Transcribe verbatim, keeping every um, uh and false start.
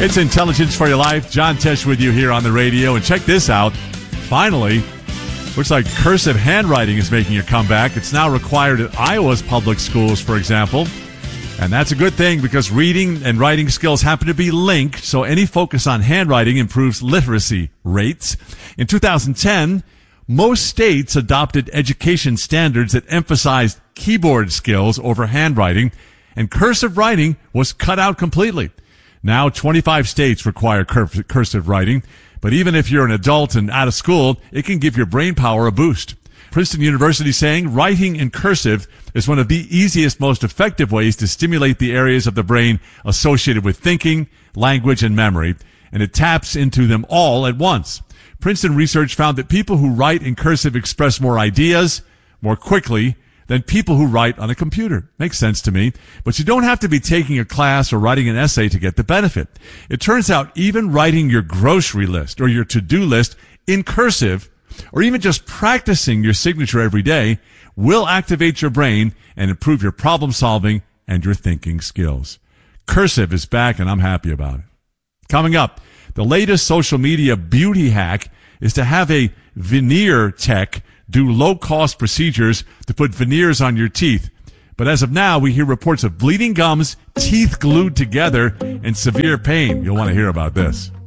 It's Intelligence for Your Life. John Tesh with you here on the radio. And check this out. Finally, looks like cursive handwriting is making a comeback. It's now required at Iowa's public schools, for example. And that's a good thing because reading and writing skills happen to be linked, so any focus on handwriting improves literacy rates. In two thousand ten, most states adopted education standards that emphasized keyboard skills over handwriting, and cursive writing was cut out completely. Now, twenty-five states require cur- cursive writing, but even if you're an adult and out of school, it can give your brain power a boost. Princeton University saying writing in cursive is one of the easiest, most effective ways to stimulate the areas of the brain associated with thinking, language, and memory, and it taps into them all at once. Princeton research found that people who write in cursive express more ideas more quickly than people who write on a computer. Makes sense to me. But you don't have to be taking a class or writing an essay to get the benefit. It turns out even writing your grocery list or your to-do list in cursive, or even just practicing your signature every day, will activate your brain and improve your problem solving and your thinking skills. Cursive is back, and I'm happy about it. Coming up, the latest social media beauty hack is to have a veneer tech do low-cost procedures to put veneers on your teeth. But as of now, we hear reports of bleeding gums, teeth glued together, and severe pain. You'll want to hear about this.